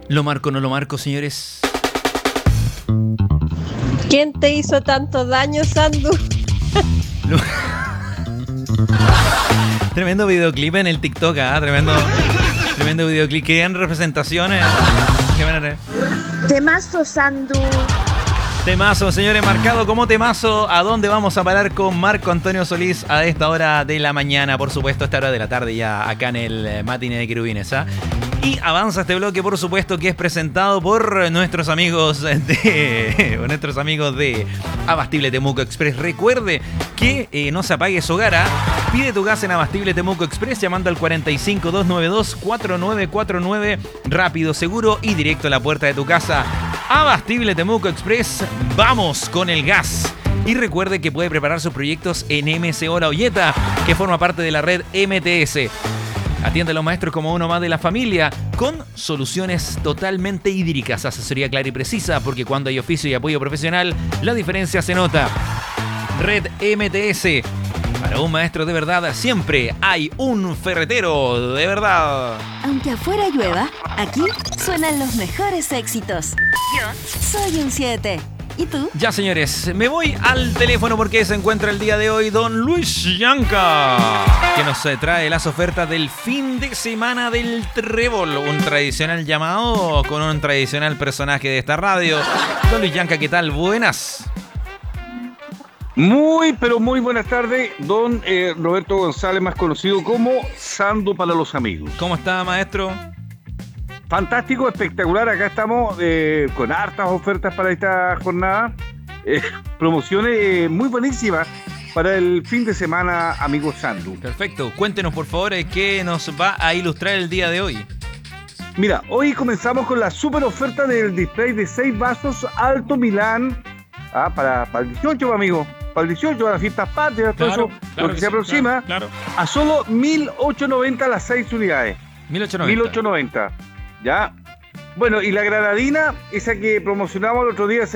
Lo marco, no lo marco, señores. ¿Quién te hizo tanto daño, Sandu? Lo- Tremendo videoclip en el TikTok, tremendo videoclip. Quedan representaciones. Qué manera. Temazo, Sandu. Temazo, señores, marcado como temazo. ¿A dónde vamos a parar con Marco Antonio Solís a esta hora de la mañana? Por supuesto, a esta hora de la tarde ya acá en el Matiné de Querubines, ¿ah? Y avanza este bloque, por supuesto, que es presentado por nuestros amigos de Abastible Temuco Express. Recuerde que no se apague su hogar, ¿ah? Pide tu gas en Abastible Temuco Express llamando al 45-292-4949. Rápido, seguro y directo a la puerta de tu casa. Abastible Temuco Express, vamos con el gas. Y recuerde que puede preparar sus proyectos en MCO La Olleta, que forma parte de la red MTS. Atiende a los maestros como uno más de la familia, con soluciones totalmente hídricas, asesoría clara y precisa, porque cuando hay oficio y apoyo profesional, la diferencia se nota. Red MTS. Para un maestro de verdad, siempre hay un ferretero de verdad. Aunque afuera llueva, aquí suenan los mejores éxitos. Yo soy un 7. ¿Y tú? Ya, señores, me voy al teléfono porque se encuentra el día de hoy don Luis Llanca, que nos trae las ofertas del fin de semana del Trébol, un tradicional llamado con un tradicional personaje de esta radio. Don Luis Llanca, ¿qué tal? Buenas. Pero muy buenas tardes, don Roberto González, más conocido como Sandu para los amigos. ¿Cómo está, maestro? Fantástico, espectacular, acá estamos con hartas ofertas para esta jornada, promociones muy buenísimas para el fin de semana, amigo Sandu. Perfecto, cuéntenos por favor qué nos va a ilustrar el día de hoy. Mira, hoy comenzamos con la super oferta del display de 6 vasos Alto Milán, para el 18, amigo. Para el 18, para las fiestas patrias, todo eso, lo que se aproxima, claro. A solo 1.890 las 6 unidades. 1.890. 1.890, ¿ya? Bueno, y la granadina, esa que promocionamos el otro día,